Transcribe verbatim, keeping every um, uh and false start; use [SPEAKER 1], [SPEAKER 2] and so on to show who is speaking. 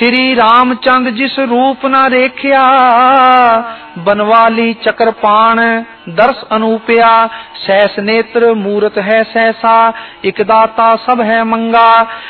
[SPEAKER 1] श्री रामचंद्र जिस रूप न रेख्या, बनवाली चक्रपाण दर्श अनूपया। सहस नेत्र मूरत है सहसा, एक दाता सब है मंगा।